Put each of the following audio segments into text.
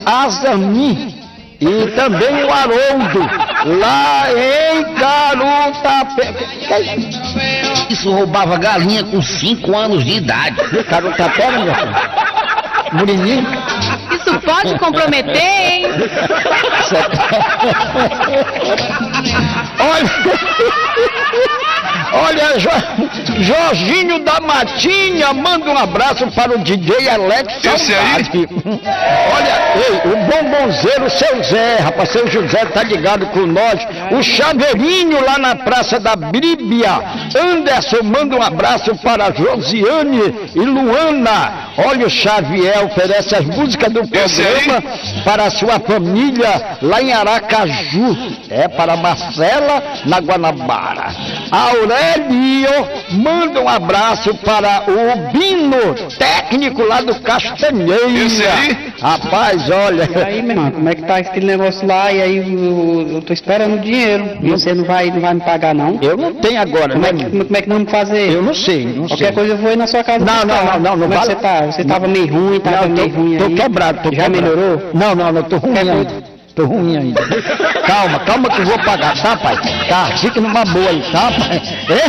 Azami e também o Haroldo, lá em Carutapé. Isso roubava galinha com 5 anos de idade. Carutapé, meu filho? Murininho? Isso pode comprometer, hein? Olha, Jorginho da Matinha, manda um abraço para o DJ Alex Saudade. Olha, ei, o bombonzeiro, seu Zé, rapaz, seu José tá ligado com nós. O Chaveirinho lá na Praça da Bíblia. Anderson, manda um abraço para Josiane e Luana. Olha, o Xavier oferece as músicas do programa para a sua família lá em Aracaju. É para Marcela, na Guanabara. Aurélio, manda um abraço para o Bino, técnico lá do Castanheira. Esse aí? Rapaz, olha. E aí, meu irmão, como é que tá aquele negócio lá? E aí eu tô esperando o dinheiro. E você não vai me pagar, não? Eu não tenho agora, Como né? é que nós vamos fazer? Eu não sei, Qualquer coisa eu vou ir na sua casa. Não como é que você tá? Você tava meio ruim, tava meio ruim tô aí. quebrado, Já melhorou? Não, tô ruim ainda. Tô ruim ainda. Calma que eu vou pagar, tá, pai? Tá, fica numa boa aí, tá, pai?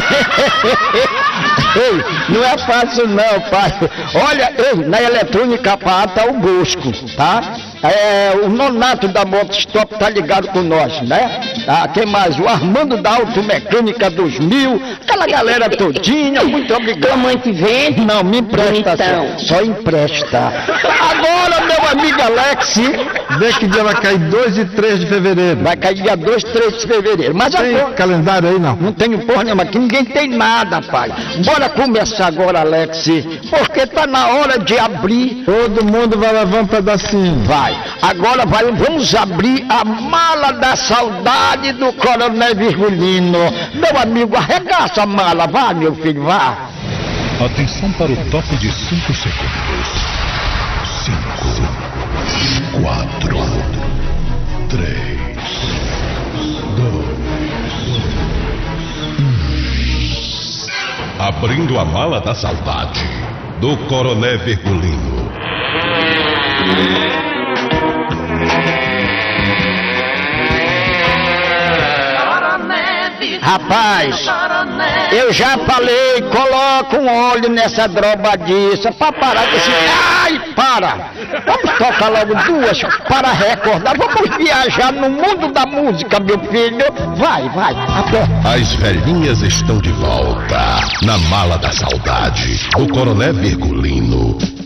Ei, não é fácil não, pai. Olha, na eletrônica pá, tá o Bosco, tá? O Nonato da Motostop tá ligado com nós, né? Quem mais? O Armando da Automecânica 2000, aquela galera todinha, muito obrigado. Tua mãe te vende? Não, me empresta Então. só empresta. Agora, meu amigo Alex, Vê que dia vai cair 2 e 3 de fevereiro. vai cair dia 2, 3 de fevereiro. Mas Tem agora, calendário aí, não? não tenho porra nenhuma, aqui ninguém tem nada, pai. Bora começar agora, Alex, porque tá na hora de abrir. Todo mundo vai levar um pedacinho. Vai, agora vamos abrir a mala da saudade do Coronel Virgulino. Meu amigo, arregaça a mala, vá, meu filho, vá. Atenção para o top de 5 segundos. 5, 4, 3, 2, 1. Abrindo a mala da saudade do Coronel Virgulino. Rapaz, eu já falei, coloca um óleo nessa drobadiça pra parar desse... Ai, para! Vamos tocar logo duas para recordar. Vamos viajar no mundo da música, meu filho. Vai, aperta. As velhinhas estão de volta na mala da saudade do Coronel Virgulino.